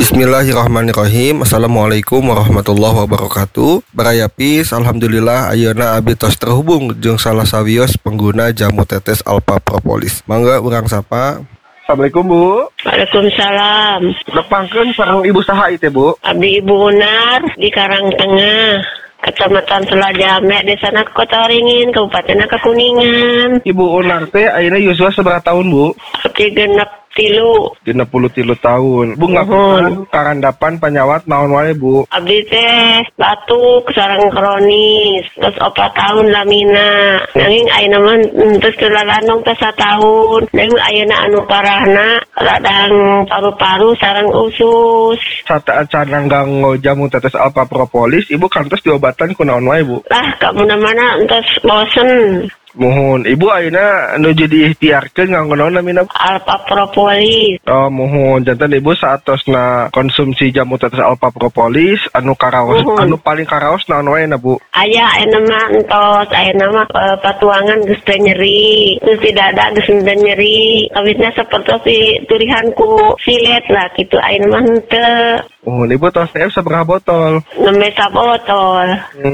Bismillahirrahmanirrahim. Assalamualaikum warahmatullahi wabarakatuh. Barayapis, alhamdulillah ayeuna abdi tos terhubung jeung salah sawios pengguna jamu tetes Alpha Propolis. Mangga urang sapa. Assalamualaikum Bu. Waalaikumsalam. Nepangkeun sareng Ibu saha ieu Bu? Abdi Ibu Unar di Karangtengah, Kecamatan Selajame, Desa Kota Waringin, Kabupaten Kuningan. Ibu Unar teh ayeuna yuswa seberapa tahun Bu? Seperti genep 33 tahun. Bu ngapunten karandapan panyawat naon wae Bu? Abdi teh batuk sareng kronis, terus 4 tahun lamina. Nanging ayeuna mah terus kelalanong teh 1 tahun. Nanging ayeuna anu parahna radang paru-paru sareng usus. Saat cananggang jamu tetes Alpha Propolis, Ibu kantos diobatan ku naon wae Bu? Lah ka mana-mana entos bosen. Mohon Ibu ayeuna nuju diikhtiarkeun nganggo naon namina? Alpha Propolis. Oh, mohon janten Ibu saatosna konsumsi jamu tetes Alpha Propolis anu karaos, anu paling karaos naon wae na Bu? Aya ayeuna mah entos, ayeuna mah patuangan geus teu nyeri, geus tidak ada geus teu nyeri. Awitna sapertos turihanku silet lah kitu ayeuna mah henteu. Mohon Ibu tos teh sabaraha botol? 6 botol.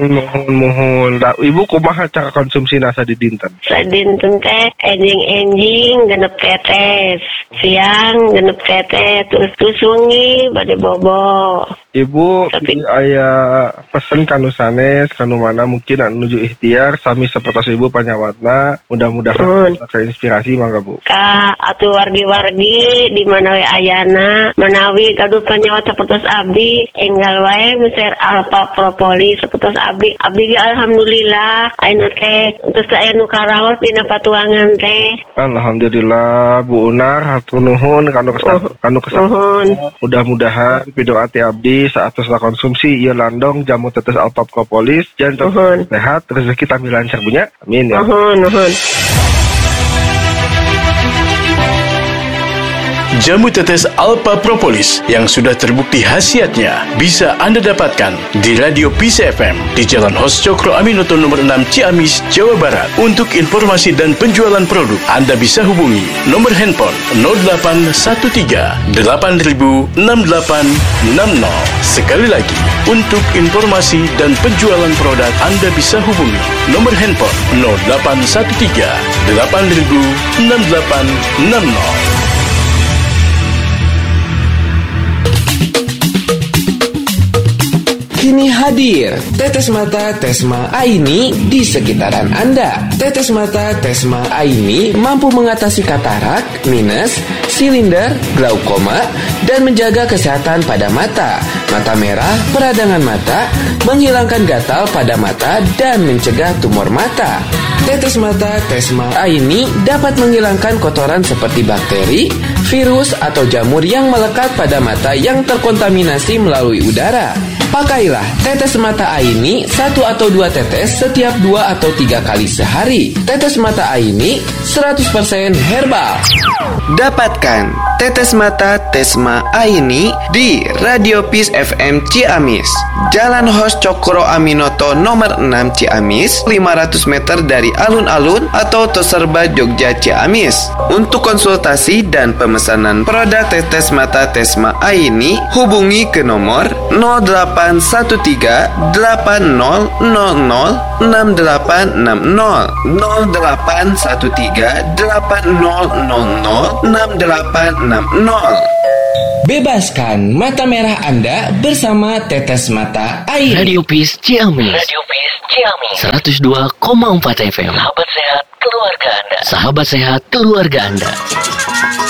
Mohon. Ibu kumaha cara konsumsi nasa di dinten? Sadinten teh enjing-enjing genep tetes, siang genep tetes, terus wengi bade bobo. Ibu aya pesen kanu sanes, kanu mana mungkin anu nuju ikhtiar sami sapertos Ibu panyawatna, mudah-mudahan inspirasi mangga Bu. Ka atuh wargi-wargi di mana we ayana, menawi gaduh panyawat sapertos abdi enggal wae meser Alpha Propolis sapertos abdi ge alhamdulillah ayeuna teh terus aya nu karaos dina patuangan teh. Alhamdulillah Bu Unar hatur nuhun kanu kesah. Mudah-mudahan pidoa ti abdi saatosna konsumsi ieu landong jamu tetes Alpha Propolis janten sehat rezeki tampi lancar punya. Amin ya. Nuhun. Jamu tetes Alpha Propolis yang sudah terbukti khasiatnya bisa Anda dapatkan di Radio Peace FM di Jalan Hos Cokro Aminoto nomor 6 Ciamis, Jawa Barat. Untuk informasi dan penjualan produk, Anda bisa hubungi nomor handphone 0813 8000 6860. Sekali lagi, untuk informasi dan penjualan produk, Anda bisa hubungi nomor handphone 0813 8000 6860. Kini hadir Tetes Mata Tesma Aini di sekitaran Anda. Tetes Mata Tesma Aini mampu mengatasi katarak, minus, silinder, glaukoma, dan menjaga kesehatan pada mata, mata merah, peradangan mata, menghilangkan gatal pada mata, dan mencegah tumor mata. Tetes Mata Tesma Aini dapat menghilangkan kotoran seperti bakteri, virus, atau jamur yang melekat pada mata yang terkontaminasi melalui udara. Pakailah tetes mata Aini 1 atau 2 tetes setiap 2 atau 3 kali sehari. Tetes mata Aini 100% herbal. Dapatkan tetes mata Tesma Aini di Radio Peace FM Ciamis, Jalan Hos Cokro Aminoto nomor 6 Ciamis, 500 meter dari alun-alun atau Toserba Jogja Ciamis. Untuk konsultasi dan pemesanan produk tetes mata Tesma Aini, hubungi ke nomor 0813 8000 6860 0813 8000 6860. Bebaskan mata merah Anda bersama Tetes Mata Aini. Radio Peace Ciamis. 102,4 FM. Sahabat sehat keluarga Anda.